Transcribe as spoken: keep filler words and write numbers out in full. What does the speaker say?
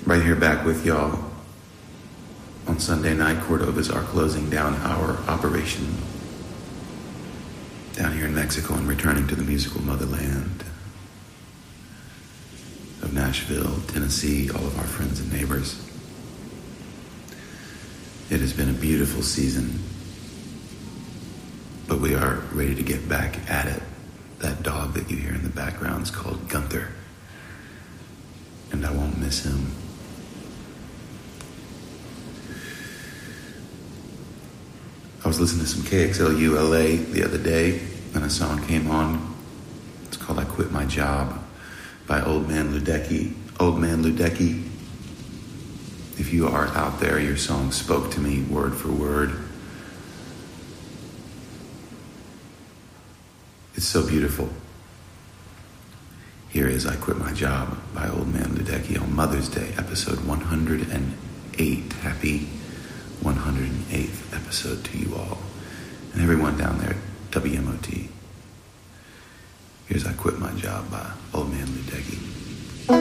Right here back with y'all on Sunday night. Cordova's our closing down hour operation down here in Mexico and returning to the musical motherland of Nashville, Tennessee, all of our friends and neighbors. It has been a beautiful season, but we are ready to get back at it. That dog that you hear in the background is called Gunther, and I won't miss him. I was listening to some K X L U L A the other day, and a song came on. It's called I Quit My Job by Old Man Ludecky. Old Man Ludecky, if you are out there, your song spoke to me word for word. It's so beautiful. Here is I Quit My Job by Old Man Ludecky on Mother's Day, episode one hundred eight. Happy one hundred eighth episode to you all. And everyone down there at W M O T. Here's I Quit My Job by Old Man Ludecky.